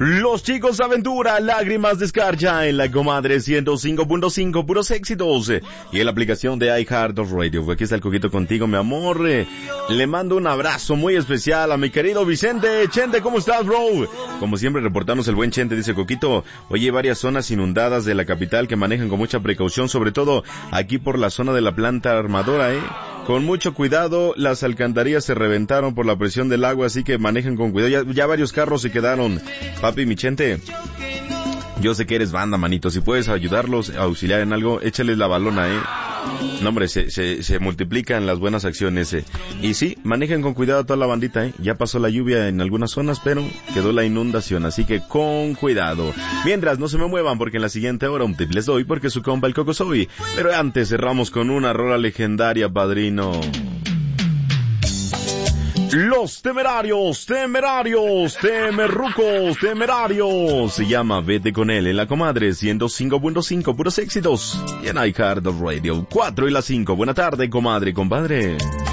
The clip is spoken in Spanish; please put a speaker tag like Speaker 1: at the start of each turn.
Speaker 1: Los chicos aventura, lágrimas de escarcha en la comadre 105.5, puros éxitos. Y en la aplicación de iHeartRadio. Aquí está el Coquito contigo, mi amor. Le mando un abrazo muy especial a mi querido Vicente. Chente, ¿cómo estás, bro? Como siempre, reportarnos el buen Chente, dice Coquito. Oye, hay varias zonas inundadas de la capital que manejan con mucha precaución, sobre todo aquí por la zona de la planta armadora, Con mucho cuidado, las alcantarillas se reventaron por la presión del agua, así que manejen con cuidado. Ya varios carros se quedaron. Papi, mi Chente, yo sé que eres banda, manito. Si puedes ayudarlos, auxiliar en algo, échales la balona, No, hombre, se multiplican las buenas acciones, Y sí, manejen con cuidado a toda la bandita, Ya pasó la lluvia en algunas zonas, pero quedó la inundación, así que con cuidado. Mientras, no se me muevan, porque en la siguiente hora un tip les doy, porque su compa el Coco soy. Pero antes cerramos con una rola legendaria, padrino. Los temerarios, temerrucos, temerarios. Se llama Vete con él en la comadre 105.5, puros éxitos. Y en iHeartRadio 4 y las 5. Buena tarde, comadre, compadre.